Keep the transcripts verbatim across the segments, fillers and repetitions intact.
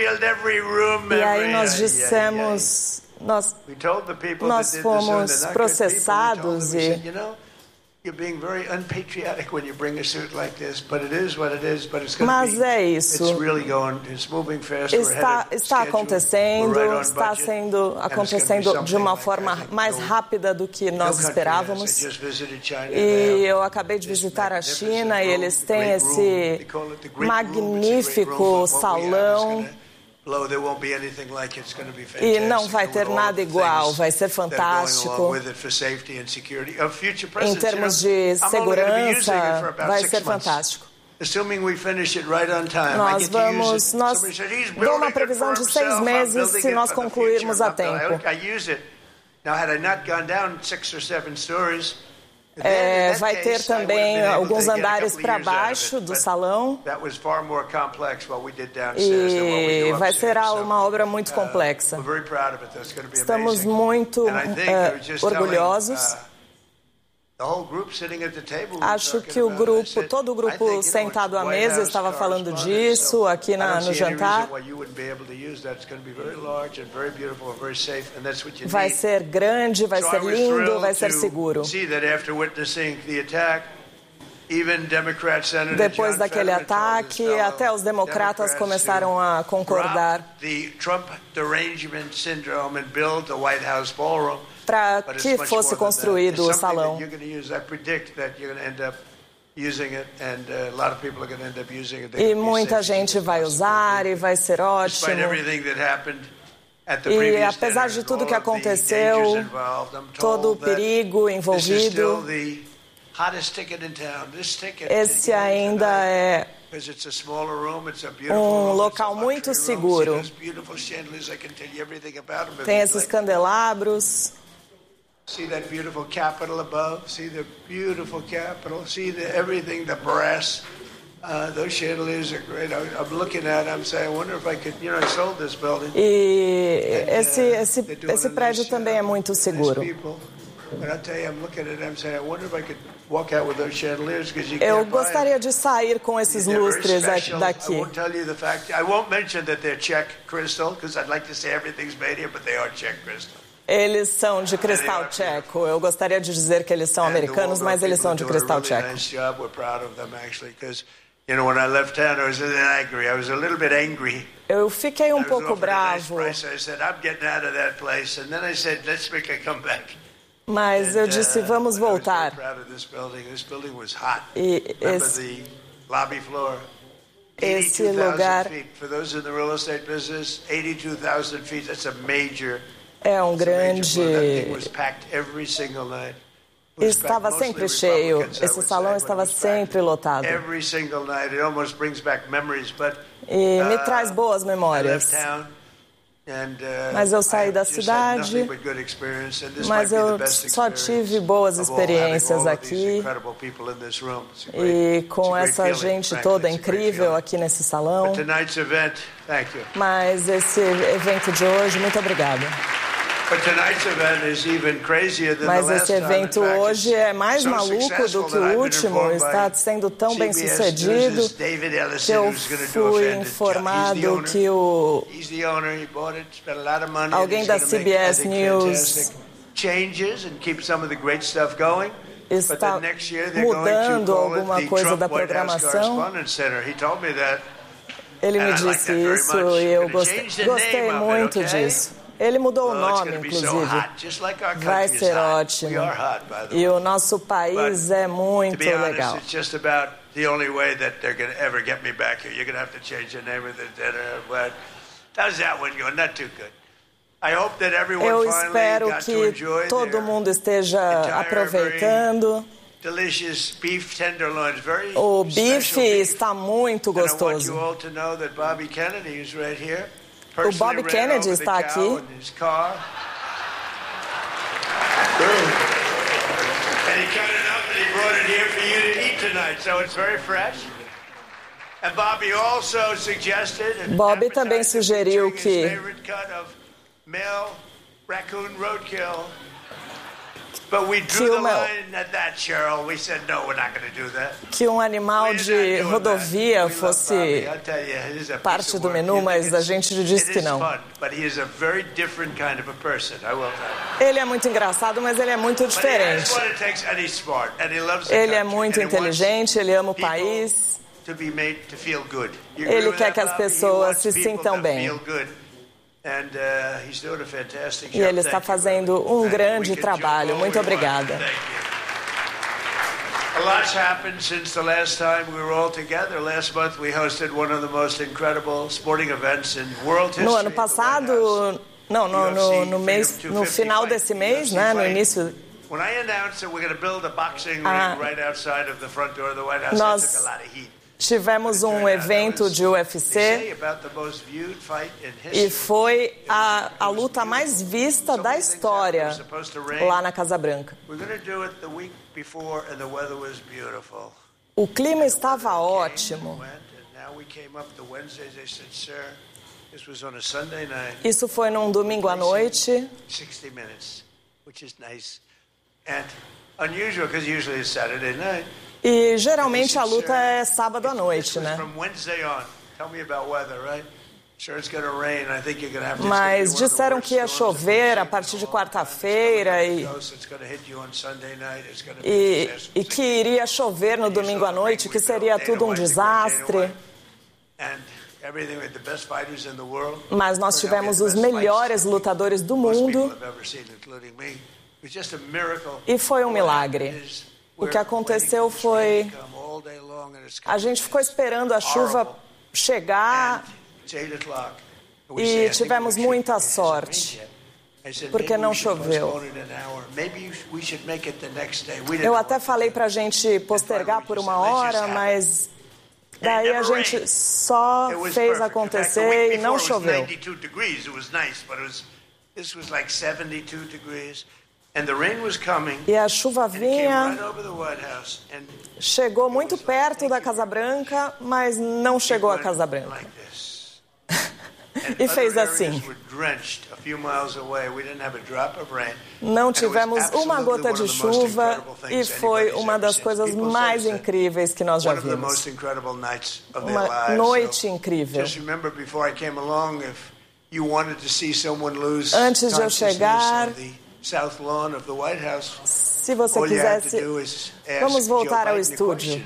E aí nós dissemos, nós, nós fomos processados e mas é isso. Está, está acontecendo, está sendo acontecendo de uma forma mais rápida do que nós esperávamos. E eu acabei de visitar a China e eles têm esse magnífico salão. E não vai ter nada igual, vai ser fantástico. Em termos de segurança, vai ser fantástico. Nós vamos, nós dou uma previsão de seis meses se nós concluirmos a tempo. É, vai ter também alguns andares para baixo do salão e vai ser uma obra muito complexa. Estamos muito uh, orgulhosos. Acho que o grupo, todo o grupo sentado à mesa estava falando disso aqui na, no jantar. Vai ser grande, vai ser lindo, vai ser seguro. Depois daquele ataque, até os democratas começaram a concordar para que fosse construído o salão. E muita gente vai usar e vai ser ótimo. E apesar de tudo que aconteceu, todo o perigo envolvido, esse ainda é um local muito seguro. Tem esses candelabros. See that beautiful capital above? See the beautiful capital? See the everything, the brass. Uh, those chandeliers are great. I, I'm looking at it, I'm saying, I wonder if I could, you know, I sold this building. E esse, esse, esse prédio também é muito seguro. Eu gostaria de sair com esses lustres daqui. I won't mention that they're Czech crystal, because I'd like to say everything's made here, but they are Czech crystal. Eles são de cristal tcheco. Eu gostaria de dizer que eles são americanos, mas eles são de cristal tcheco. Eu fiquei um pouco bravo. Mas eu disse, vamos voltar. E esse, esse lugar é um grande... Estava sempre cheio. Esse salão estava sempre lotado. E me traz boas memórias. Mas eu saí da cidade, mas eu só tive boas experiências aqui. E com essa gente toda incrível aqui nesse salão. Mas esse evento de hoje, muito obrigada. Mas esse evento hoje é mais maluco do que o último, está sendo tão bem sucedido que eu fui informado que o alguém da C B S News está mudando alguma coisa da programação. Ele me disse isso e eu gostei, gostei muito disso. Ele mudou o nome, inclusive. Vai ser ótimo. E o nosso país é muito legal. Eu espero que todo mundo esteja aproveitando. O bife está muito gostoso. O Bob Kennedy está aqui. Bob também sugeriu que que, uma, que um animal de rodovia fosse parte do menu, mas a gente disse que não. Ele é muito engraçado, mas ele é muito diferente. Ele é muito inteligente, ele ama o país. Ele quer que as pessoas se sintam bem. E ele está fazendo um grande trabalho. Muito obrigada. A lot's happened since the last time we were all together. Last month we hosted one of the most incredible sporting events in world history. No ano passado, não, no, no, no mês, no final desse mês, né, no início. When I announced that we're going to build a boxing ring right outside of the front door of the White House, that took a lot of heat. Tivemos um evento de U F C e foi a, a luta mais vista da história lá na Casa Branca. O clima estava ótimo. Isso foi num domingo à noite. E geralmente a luta é sábado à noite, né? Mas disseram que ia chover a partir de quarta-feira e, e, e que iria chover no domingo à noite, que seria tudo um desastre. Mas nós tivemos os melhores lutadores do mundo e foi um milagre. O que aconteceu foi... A gente ficou esperando a chuva chegar e tivemos muita sorte, porque não choveu. Eu até falei para a gente postergar por uma hora, mas daí a gente só fez acontecer e não choveu. E a chuva vinha, chegou muito perto da Casa Branca, mas não chegou à Casa Branca. E fez assim. Não tivemos uma gota de chuva e foi uma das coisas mais incríveis que nós já vimos. Uma noite incrível. Antes de eu chegar... Se você quisesse, vamos voltar ao estúdio.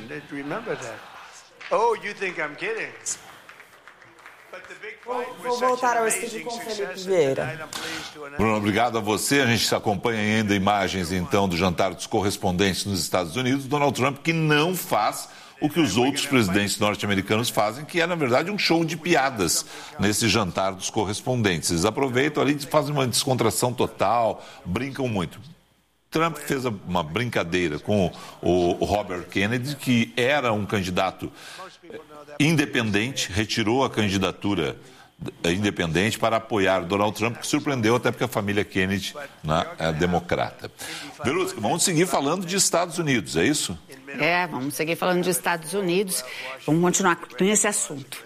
Vou voltar ao estúdio com o Felipe Vieira. Bruno, obrigado a você. A gente acompanha ainda imagens, então, do jantar dos correspondentes nos Estados Unidos. Donald Trump, que não faz o que os outros presidentes norte-americanos fazem, que é, na verdade, um show de piadas nesse jantar dos correspondentes. Eles aproveitam ali e fazem uma descontração total, brincam muito. Trump fez uma brincadeira com o Robert Kennedy, que era um candidato independente, retirou a candidatura independente para apoiar Donald Trump, que surpreendeu até porque a família Kennedy, né, é democrata. Verusca, vamos seguir falando de Estados Unidos, é isso? É, vamos seguir falando de Estados Unidos. Vamos continuar nesse assunto.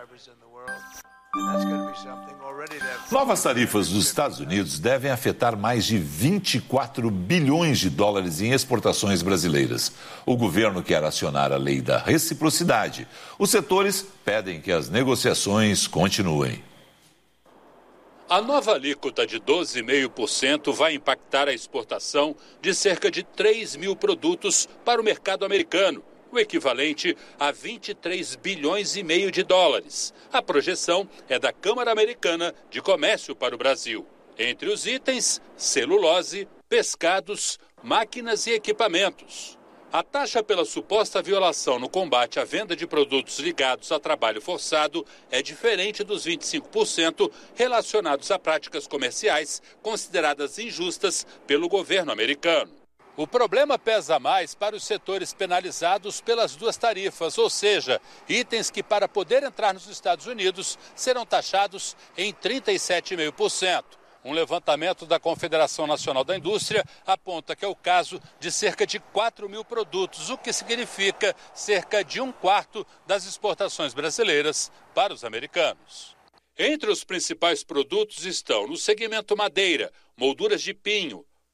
Novas tarifas dos Estados Unidos devem afetar mais de vinte e quatro bilhões de dólares em exportações brasileiras. O governo quer acionar a lei da reciprocidade. Os setores pedem que as negociações continuem. A nova alíquota de doze vírgula cinco por cento vai impactar a exportação de cerca de três mil produtos para o mercado americano, o equivalente a vinte e três bilhões e meio de dólares. A projeção é da Câmara Americana de Comércio para o Brasil. Entre os itens, celulose, pescados, máquinas e equipamentos. A taxa pela suposta violação no combate à venda de produtos ligados a trabalho forçado é diferente dos vinte e cinco por cento relacionados a práticas comerciais consideradas injustas pelo governo americano. O problema pesa mais para os setores penalizados pelas duas tarifas, ou seja, itens que, para poder entrar nos Estados Unidos, serão taxados em trinta e sete vírgula cinco por cento. Um levantamento da Confederação Nacional da Indústria aponta que é o caso de cerca de quatro mil produtos, o que significa cerca de um quarto das exportações brasileiras para os americanos. Entre os principais produtos estão, no segmento madeira, molduras de pinho,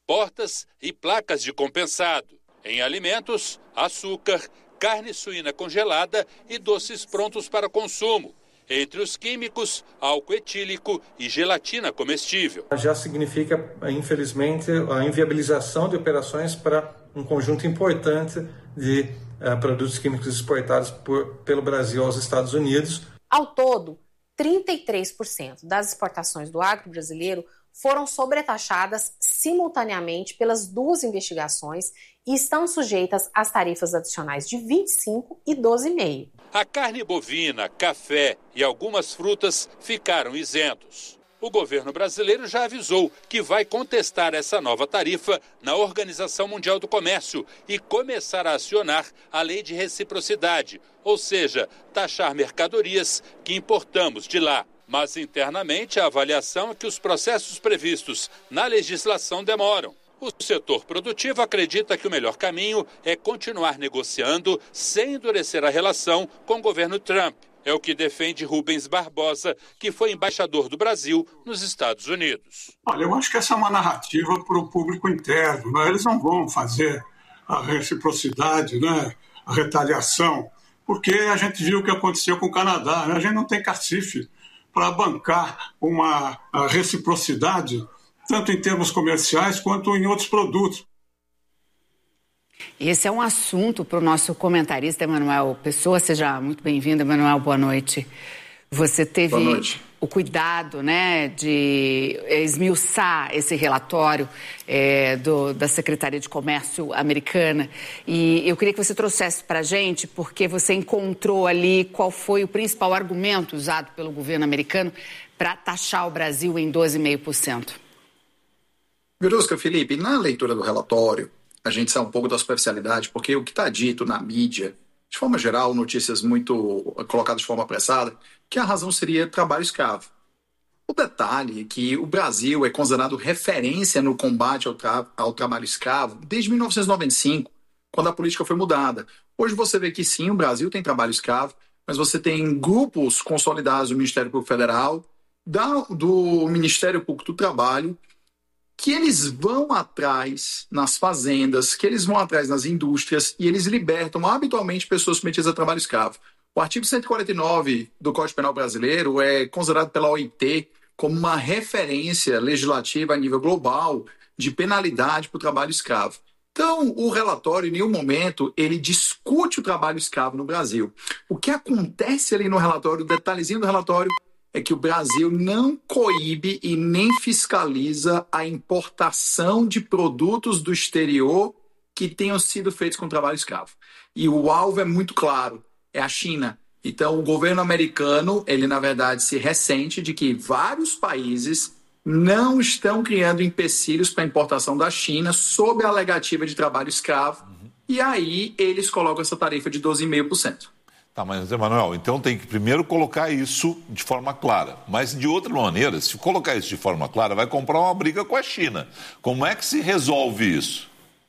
portas e placas de compensado. Em alimentos, açúcar, carne suína congelada e doces prontos para consumo. Entre os químicos, álcool etílico e gelatina comestível. Já significa, infelizmente, a inviabilização de operações para um conjunto importante de uh, produtos químicos exportados por, pelo Brasil aos Estados Unidos. Ao todo, trinta e três por cento das exportações do agro brasileiro foram sobretaxadas simultaneamente pelas duas investigações e estão sujeitas às tarifas adicionais de vinte e cinco por cento e doze vírgula cinco por cento. A carne bovina, café e algumas frutas ficaram isentos. O governo brasileiro já avisou que vai contestar essa nova tarifa na Organização Mundial do Comércio e começar a acionar a lei de reciprocidade, ou seja, taxar mercadorias que importamos de lá. Mas internamente a avaliação é que os processos previstos na legislação demoram. O setor produtivo acredita que o melhor caminho é continuar negociando sem endurecer a relação com o governo Trump. É o que defende Rubens Barbosa, que foi embaixador do Brasil nos Estados Unidos. Olha, eu acho que essa é uma narrativa para o público interno, né? Eles não vão fazer a reciprocidade, né? A retaliação, porque a gente viu o que aconteceu com o Canadá, né? A gente não tem cacife para bancar uma reciprocidade, tanto em termos comerciais quanto em outros produtos. Esse é um assunto para o nosso comentarista Emanuel Pessoa. Seja muito bem-vindo, Emanuel, boa noite. Você teve o cuidado, né, de esmiuçar esse relatório é, do, da Secretaria de Comércio americana. E eu queria que você trouxesse para a gente, porque você encontrou ali qual foi o principal argumento usado pelo governo americano para taxar o Brasil em doze vírgula cinco por cento. Verusca, Felipe, na leitura do relatório, a gente sai um pouco da superficialidade, porque o que está dito na mídia, de forma geral, notícias muito colocadas de forma apressada, que a razão seria trabalho escravo. O detalhe é que o Brasil é considerado referência no combate ao, tra- ao trabalho escravo desde mil novecentos e noventa e cinco, quando a política foi mudada. Hoje você vê que sim, o Brasil tem trabalho escravo, mas você tem grupos consolidados do Ministério Público Federal, da, do Ministério Público do Trabalho, que eles vão atrás nas fazendas, que eles vão atrás nas indústrias e eles libertam habitualmente pessoas submetidas a trabalho escravo. O artigo cento e quarenta e nove do Código Penal Brasileiro é considerado pela O I T como uma referência legislativa a nível global de penalidade para o trabalho escravo. Então, o relatório, em nenhum momento, ele discute o trabalho escravo no Brasil. O que acontece ali no relatório, o detalhezinho do relatório, é que o Brasil não coíbe e nem fiscaliza a importação de produtos do exterior que tenham sido feitos com trabalho escravo. E o alvo é muito claro, é a China. Então, o governo americano, ele na verdade se ressente de que vários países não estão criando empecilhos para a importação da China sob a alegativa de trabalho escravo. Uhum. E aí eles colocam essa tarifa de doze vírgula cinco por cento. Tá, mas, Emanuel, então tem que primeiro colocar isso de forma clara. Mas, de outra maneira, se colocar isso de forma clara, vai comprar uma briga com a China. Como é que se resolve isso?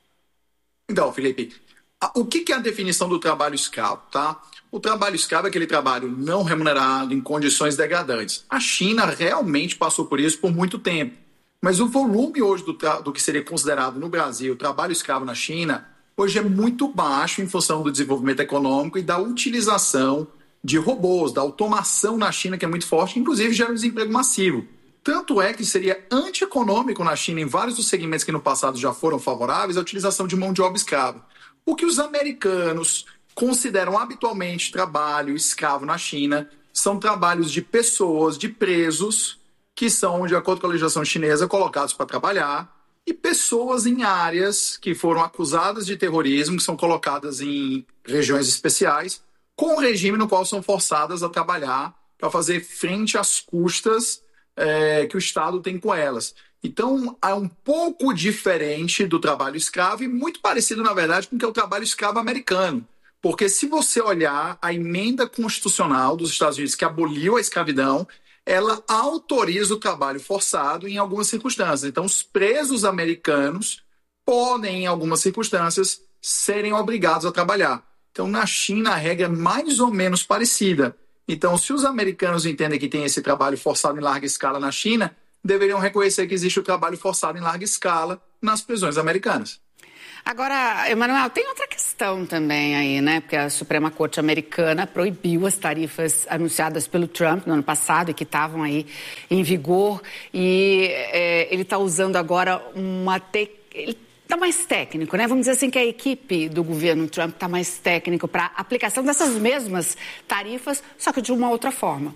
Então, Felipe, o que é a definição do trabalho escravo, tá? O trabalho escravo é aquele trabalho não remunerado, em condições degradantes. A China realmente passou por isso por muito tempo. Mas o volume hoje do, tra- do que seria considerado no Brasil trabalho escravo na China hoje é muito baixo em função do desenvolvimento econômico e da utilização de robôs, da automação na China, que é muito forte, inclusive gera um desemprego massivo. Tanto é que seria antieconômico na China, em vários dos segmentos que no passado já foram favoráveis, a utilização de mão de obra escrava. O que os americanos consideram habitualmente trabalho escravo na China são trabalhos de pessoas, de presos, que são, de acordo com a legislação chinesa, colocados para trabalhar, e pessoas em áreas que foram acusadas de terrorismo, que são colocadas em regiões especiais, com um regime no qual são forçadas a trabalhar para fazer frente às custas é, que o Estado tem com elas. Então, é um pouco diferente do trabalho escravo e muito parecido, na verdade, com o que é o trabalho escravo americano. Porque se você olhar a emenda constitucional dos Estados Unidos que aboliu a escravidão, ela autoriza o trabalho forçado em algumas circunstâncias. Então, os presos americanos podem, em algumas circunstâncias, serem obrigados a trabalhar. Então, na China, a regra é mais ou menos parecida. Então, se os americanos entendem que tem esse trabalho forçado em larga escala na China, deveriam reconhecer que existe o trabalho forçado em larga escala nas prisões americanas. Agora, Emanuel, tem outra questão também aí, né? Porque a Suprema Corte americana proibiu as tarifas anunciadas pelo Trump no ano passado e que estavam aí em vigor. E é, ele está usando agora uma... Te... Ele está mais técnico, né? Vamos dizer assim que a equipe do governo Trump está mais técnico para a aplicação dessas mesmas tarifas, só que de uma outra forma.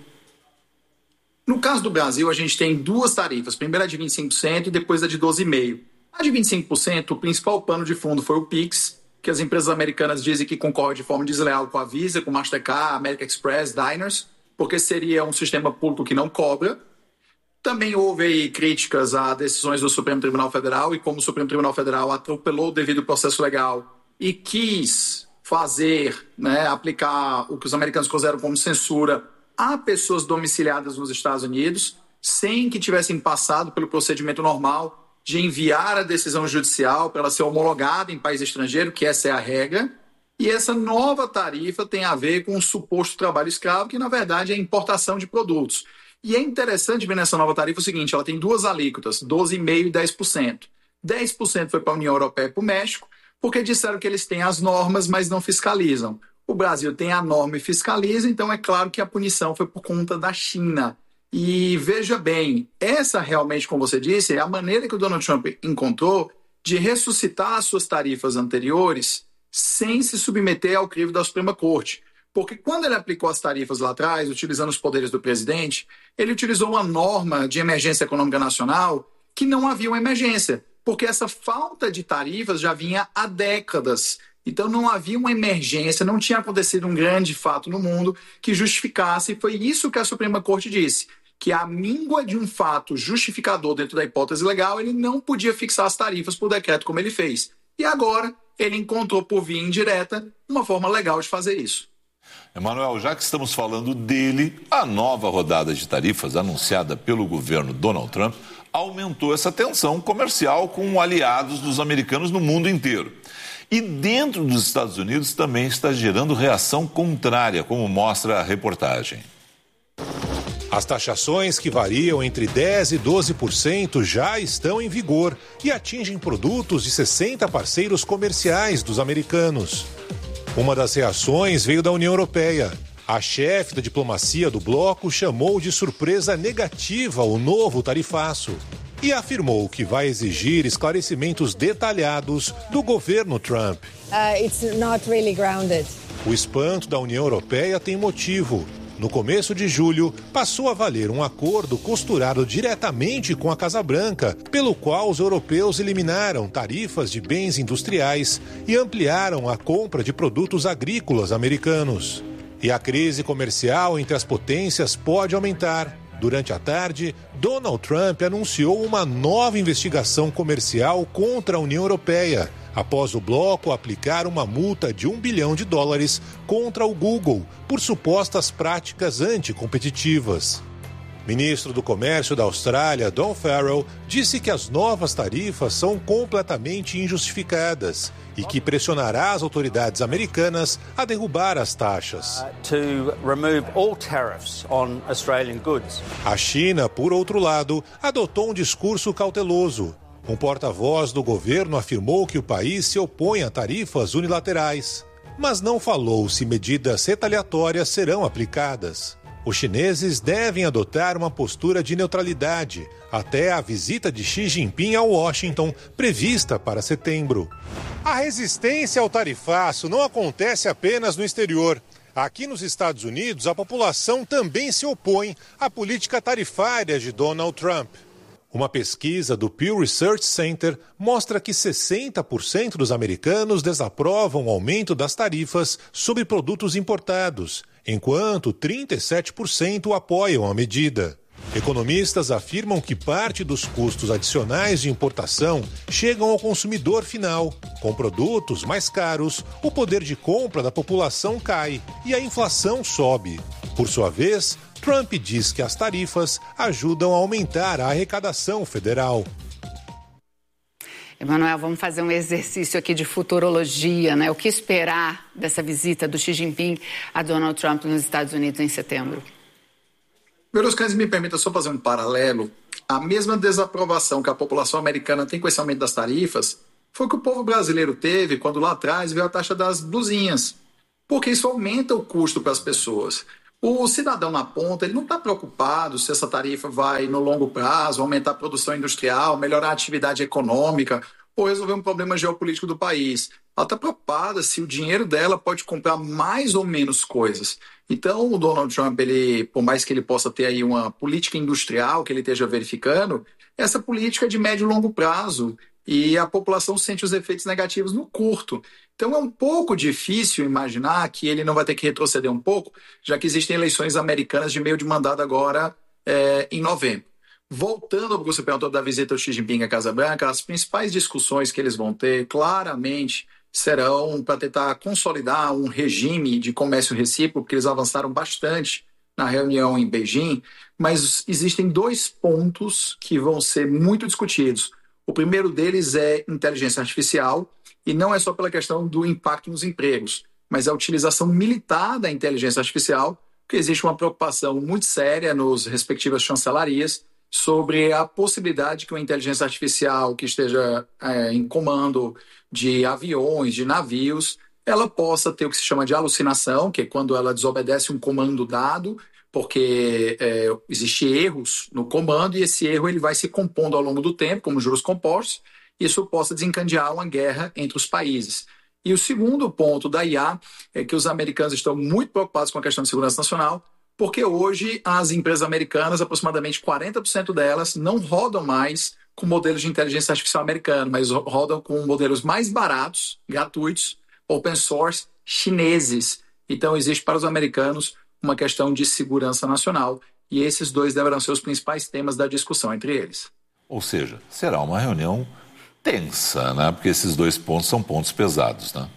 No caso do Brasil, a gente tem duas tarifas. Primeiro a de vinte e cinco por cento e depois a de doze vírgula cinco por cento. A de vinte e cinco por cento, o principal pano de fundo foi o Pix, que as empresas americanas dizem que concorre de forma desleal com a Visa, com Mastercard, American Express, Diners, porque seria um sistema público que não cobra. Também houve aí críticas a decisões do Supremo Tribunal Federal e como o Supremo Tribunal Federal atropelou o devido processo legal e quis fazer, né, aplicar o que os americanos consideram como censura a pessoas domiciliadas nos Estados Unidos, sem que tivessem passado pelo procedimento normal de enviar a decisão judicial para ela ser homologada em país estrangeiro, que essa é a regra. E essa nova tarifa tem a ver com o suposto trabalho escravo, que na verdade é a importação de produtos. E é interessante ver nessa nova tarifa o seguinte, ela tem duas alíquotas, doze vírgula cinco por cento e dez por cento. dez por cento foi para a União Europeia e para o México, porque disseram que eles têm as normas, mas não fiscalizam. O Brasil tem a norma e fiscaliza, então é claro que a punição foi por conta da China. E veja bem, essa realmente, como você disse, é a maneira que o Donald Trump encontrou de ressuscitar as suas tarifas anteriores sem se submeter ao crivo da Suprema Corte. Porque quando ele aplicou as tarifas lá atrás, utilizando os poderes do presidente, ele utilizou uma norma de emergência econômica nacional que não havia uma emergência, porque essa falta de tarifas já vinha há décadas. Então não havia uma emergência, não tinha acontecido um grande fato no mundo que justificasse, e foi isso que a Suprema Corte disse, que a míngua de um fato justificador dentro da hipótese legal, ele não podia fixar as tarifas por decreto como ele fez. E agora ele encontrou por via indireta uma forma legal de fazer isso. Emanuel, já que estamos falando dele, a nova rodada de tarifas anunciada pelo governo Donald Trump aumentou essa tensão comercial com aliados dos americanos no mundo inteiro. E dentro dos Estados Unidos também está gerando reação contrária, como mostra a reportagem. As taxações, que variam entre dez por cento e doze por cento, já estão em vigor e atingem produtos de sessenta parceiros comerciais dos americanos. Uma das reações veio da União Europeia. A chefe da diplomacia do bloco chamou de surpresa negativa o novo tarifaço e afirmou que vai exigir esclarecimentos detalhados do governo Trump. Uh, it's not really grounded. O espanto da União Europeia tem motivo. No começo de julho, passou a valer um acordo costurado diretamente com a Casa Branca, pelo qual os europeus eliminaram tarifas de bens industriais e ampliaram a compra de produtos agrícolas americanos. E a crise comercial entre as potências pode aumentar. Durante a tarde, Donald Trump anunciou uma nova investigação comercial contra a União Europeia, após o bloco aplicar uma multa de um bilhão de dólares contra o Google por supostas práticas anticompetitivas. Ministro do Comércio da Austrália, Don Farrell, disse que as novas tarifas são completamente injustificadas e que pressionará as autoridades americanas a derrubar as taxas. A China, por outro lado, adotou um discurso cauteloso. Um porta-voz do governo afirmou que o país se opõe a tarifas unilaterais, mas não falou se medidas retaliatórias serão aplicadas. Os chineses devem adotar uma postura de neutralidade até a visita de Xi Jinping a Washington, prevista para setembro. A resistência ao tarifaço não acontece apenas no exterior. Aqui nos Estados Unidos, a população também se opõe à política tarifária de Donald Trump. Uma pesquisa do Pew Research Center mostra que sessenta por cento dos americanos desaprovam o aumento das tarifas sobre produtos importados, enquanto trinta e sete por cento apoiam a medida. Economistas afirmam que parte dos custos adicionais de importação chegam ao consumidor final. Com produtos mais caros, o poder de compra da população cai e a inflação sobe. Por sua vez, Trump diz que as tarifas ajudam a aumentar a arrecadação federal. Emanuel, vamos fazer um exercício aqui de futurologia, né? O que esperar dessa visita do Xi Jinping a Donald Trump nos Estados Unidos em setembro? Veruscani, me permita só fazer um paralelo. A mesma desaprovação que a população americana tem com esse aumento das tarifas foi o que o povo brasileiro teve quando lá atrás veio a taxa das blusinhas. Porque isso aumenta o custo para as pessoas. O cidadão na ponta, ele não está preocupado se essa tarifa vai, no longo prazo, aumentar a produção industrial, melhorar a atividade econômica ou resolver um problema geopolítico do país. Ela está preocupada se o dinheiro dela pode comprar mais ou menos coisas. Então, o Donald Trump, ele, por mais que ele possa ter aí uma política industrial que ele esteja verificando, essa política é de médio e longo prazo e a população sente os efeitos negativos no curto. Então, é um pouco difícil imaginar que ele não vai ter que retroceder um pouco, já que existem eleições americanas de meio de mandato agora é, em novembro. Voltando ao que você perguntou da visita do Xi Jinping à Casa Branca, as principais discussões que eles vão ter, claramente, serão para tentar consolidar um regime de comércio recíproco, porque eles avançaram bastante na reunião em Beijing, mas existem dois pontos que vão ser muito discutidos. O primeiro deles é inteligência artificial, e não é só pela questão do impacto nos empregos, mas a utilização militar da inteligência artificial, porque existe uma preocupação muito séria nos respectivas chancelarias sobre a possibilidade que uma inteligência artificial que esteja é, em comando de aviões, de navios, ela possa ter o que se chama de alucinação, que é quando ela desobedece um comando dado, porque é, existe erros no comando e esse erro ele vai se compondo ao longo do tempo, como juros compostos, e isso possa desencadear uma guerra entre os países. E o segundo ponto da I A é que os americanos estão muito preocupados com a questão de segurança nacional, porque hoje as empresas americanas, aproximadamente quarenta por cento delas, não rodam mais com modelos de inteligência artificial americano, mas rodam com modelos mais baratos, gratuitos, open source, chineses. Então existe para os americanos uma questão de segurança nacional e esses dois deverão ser os principais temas da discussão entre eles. Ou seja, será uma reunião tensa, né? Porque esses dois pontos são pontos pesados, né?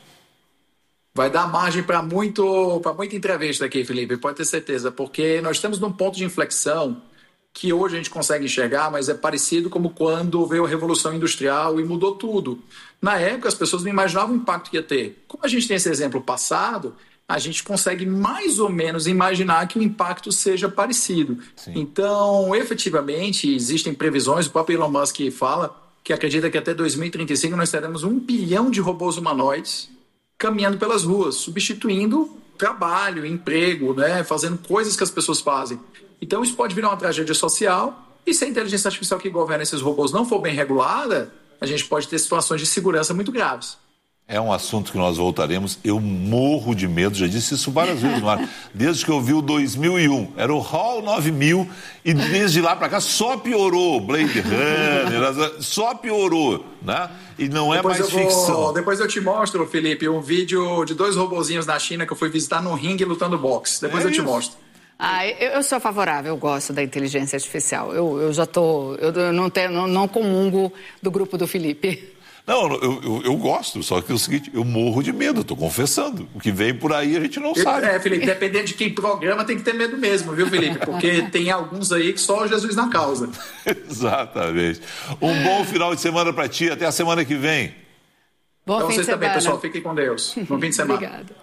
Vai dar margem para muito, para muita entrevista aqui, Felipe, pode ter certeza, porque nós estamos num ponto de inflexão que hoje a gente consegue enxergar, mas é parecido como quando veio a Revolução Industrial e mudou tudo. Na época, as pessoas não imaginavam o impacto que ia ter. Como a gente tem esse exemplo passado, a gente consegue mais ou menos imaginar que o impacto seja parecido. Sim. Então, efetivamente, existem previsões, o próprio Elon Musk fala que acredita que até dois mil e trinta e cinco nós teremos um bilhão de robôs humanoides caminhando pelas ruas, substituindo trabalho, emprego, né, fazendo coisas que as pessoas fazem. Então isso pode virar uma tragédia social e se a inteligência artificial que governa esses robôs não for bem regulada, a gente pode ter situações de segurança muito graves. É um assunto que nós voltaremos. Eu morro de medo, já disse isso várias vezes no ar. Desde que eu vi o dois mil e um, era o HAL nove mil e desde lá para cá só piorou. Blade Runner, só piorou, né? E não é depois mais vou, ficção. Depois eu te mostro, Felipe, um vídeo de dois robozinhos na China que eu fui visitar no ringue lutando boxe. Depois é eu te isso. mostro. Ah, eu, eu sou favorável, eu gosto da inteligência artificial. Eu, eu já tô, eu, eu não, tenho, não, não comungo do grupo do Felipe. Não, eu, eu, eu gosto, só que é o seguinte, eu morro de medo, estou confessando. O que vem por aí a gente não sabe. É, Felipe, dependendo de quem programa tem que ter medo mesmo, viu, Felipe? Porque tem alguns aí que só Jesus na causa. Exatamente. Um bom final de semana para ti, até a semana que vem. Bom então fim vocês de também, semana. pessoal, fiquem com Deus. Bom fim de semana. Obrigada.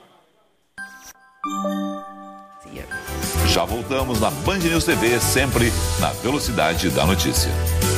Já voltamos na Band News T V, sempre na velocidade da notícia.